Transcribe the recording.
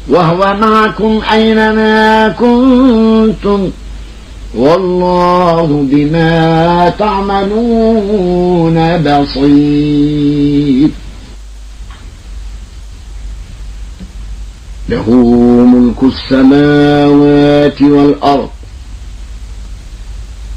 وهو معكم أينما كنتم والله بما تعملون بصير. له ملك السماوات والأرض